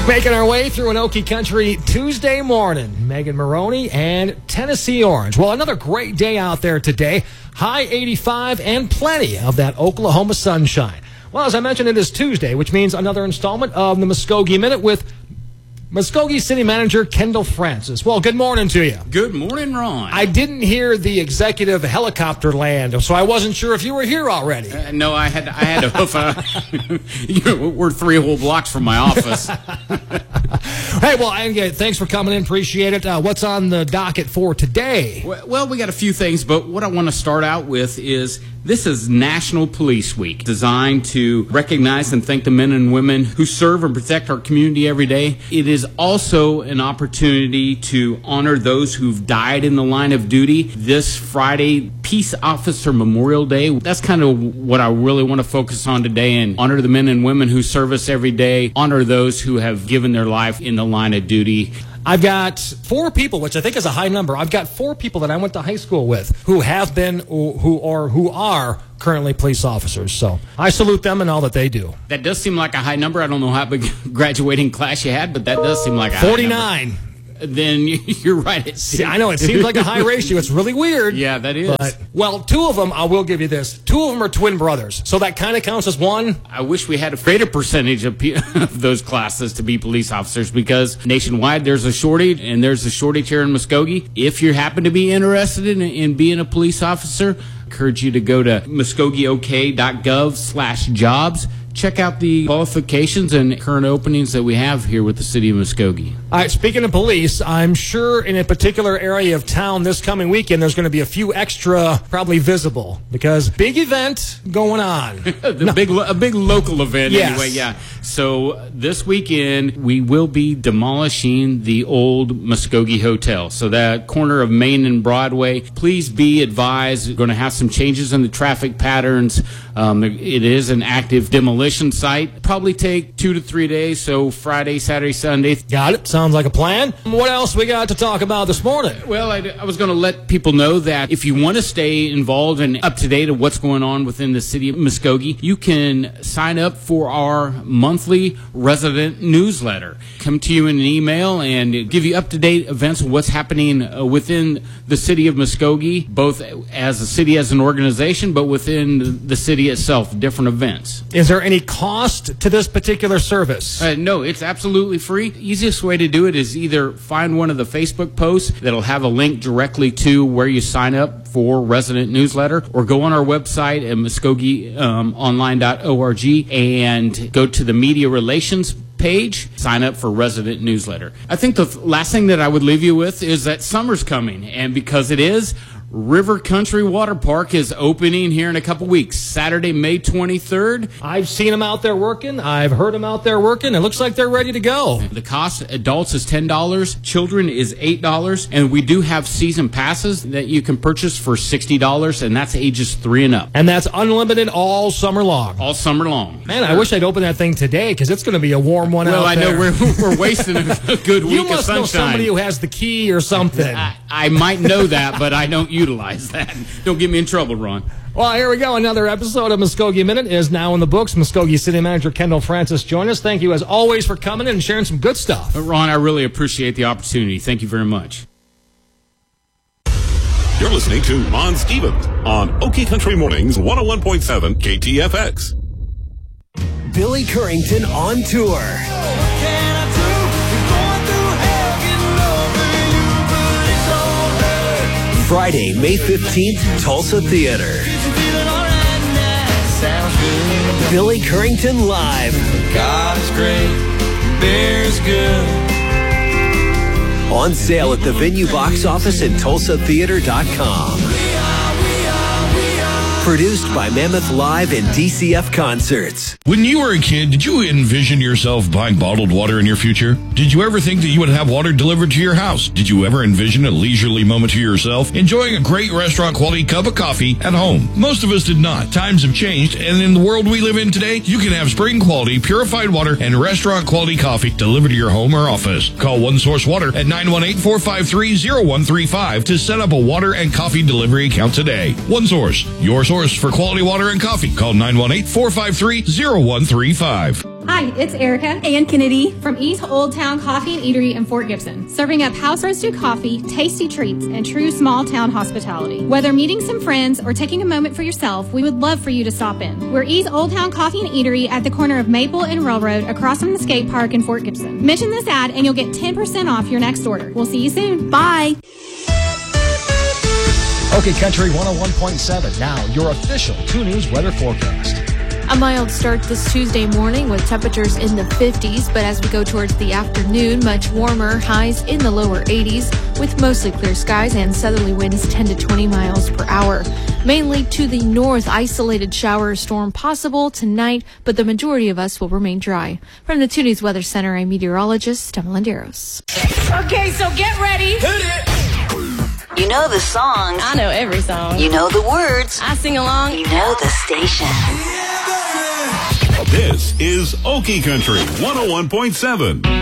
Making our way through an Okie Country Tuesday morning. Megan Maroney and Tennessee Orange. Well, another great day out there today. High 85 and plenty of that Oklahoma sunshine. Well, as I mentioned, it is Tuesday, which means another installment of the Muskogee Minute with Muskogee City Manager Kendall Francis. Well, good morning to you. Good morning, Ron. I didn't hear the executive helicopter land, so I wasn't sure if you were here already. No, I had to hoof. We're 3 whole blocks from my office. Hey, well, thanks for coming in. Appreciate it. What's on the docket for today? Well, we got a few things, but what I want to start out with is this is National Police Week, designed to recognize and thank the men and women who serve and protect our community every day. It is also an opportunity to honor those who've died in the line of duty. This Friday, Peace Officer Memorial Day, that's kind of what I really want to focus on today, and honor the men and women who serve us every day, honor those who have given their life in the line of duty. I've got 4 people, which I think is a high number. I've got 4 people that I went to high school with who have been, who are currently police officers. So I salute them and all that they do. That does seem like a high number. I don't know how big graduating class you had, but that does seem like a 49. High number. Then you're right. See, I know it seems like a high ratio. It's really weird. Yeah, that is. But, well, 2 of them, I will give you this. 2 of them are twin brothers, so that kind of counts as 1. I wish we had a greater percentage of those classes to be police officers, because nationwide there's a shortage, and there's a shortage here in Muskogee. If you happen to be interested in being a police officer, I encourage you to go to muskogeeok.gov/jobs. Check out the qualifications and current openings that we have here with the city of Muskogee. All right, speaking of police, I'm sure in a particular area of town this coming weekend, there's going to be a few extra probably visible, because big event going on. A big local event, yes. Anyway, yeah. So this weekend, we will be demolishing the old Muskogee Hotel. So that corner of Main and Broadway, please be advised, we're going to have some changes in the traffic patterns. It is an active demolition site. Probably take 2 to 3 days, so Friday, Saturday, Sunday. Got it. Sounds like a plan. What else we got to talk about this morning? Well, I was going to let people know that if you want to stay involved and up to date of what's going on within the city of Muskogee, you can sign up for our monthly resident newsletter. Come to you in an email and give you up-to-date events of what's happening within the city of Muskogee, both as a city, as an organization, but within the city itself, different events. Is there any cost to this particular service? No, it's absolutely free. Easiest way to do it is either find one of the Facebook posts that'll have a link directly to where you sign up for resident newsletter, or go on our website at muskogeeonline.org and go to the media relations page, sign up for resident newsletter. I think the last thing that I would leave you with is that summer's coming, and because it is, River Country Water Park is opening here in a couple weeks, Saturday, May 23rd. I've seen them out there working. I've heard them out there working. It looks like they're ready to go. The cost, adults is $10, children is $8, and we do have season passes that you can purchase for $60, and that's ages 3 and up. And that's unlimited all summer long. All summer long. Man, I wish I'd open that thing today, because it's going to be a warm one out there. Well, I know we're wasting a good week of sunshine. You must know somebody who has the key or something. I might know that, but I don't utilize that. Don't get me in trouble, Ron. Well, here we go. Another episode of Muskogee Minute is now in the books. Muskogee City Manager Kendall Francis joined us. Thank you, as always, for coming in and sharing some good stuff. Ron, I really appreciate the opportunity. Thank you very much. You're listening to Ron Stevens on Okie Country Mornings 101.7 KTFX. Billy Currington on tour. Friday, May 15th, Tulsa Theater. Billy Currington Live. God is great, beer's good. On sale at the Venue box office and TulsaTheater.com. Produced by Mammoth Live and DCF Concerts. When you were a kid, did you envision yourself buying bottled water in your future? Did you ever think that you would have water delivered to your house? Did you ever envision a leisurely moment to yourself, enjoying a great restaurant quality cup of coffee at home? Most of us did not. Times have changed, and in the world we live in today, you can have spring quality, purified water and restaurant quality coffee delivered to your home or office. Call One Source Water at 918-453-0135 to set up a water and coffee delivery account today. One Source, your source for quality water and coffee. Call 918-453-0135. Hi, it's Erica and Kennedy from East Old Town Coffee and Eatery in Fort Gibson, serving up house-roasted coffee, tasty treats, and true small-town hospitality. Whether meeting some friends or taking a moment for yourself, we would love for you to stop in. We're East Old Town Coffee and Eatery at the corner of Maple and Railroad across from the skate park in Fort Gibson. Mention this ad and you'll get 10% off your next order. We'll see you soon. Bye. OK Country 101.7. Now, your official 2 News weather forecast. A mild start this Tuesday morning with temperatures in the 50s, but as we go towards the afternoon, much warmer, highs in the lower 80s with mostly clear skies and southerly winds 10 to 20 miles per hour. Mainly to the north, isolated shower or storm possible tonight, but the majority of us will remain dry. From the 2 News Weather Center, I'm meteorologist Emma Landeros. Okay, so get ready. Hit it. You know the songs. I know every song. You know the words. I sing along. You know the station. This is Okie Country 101.7.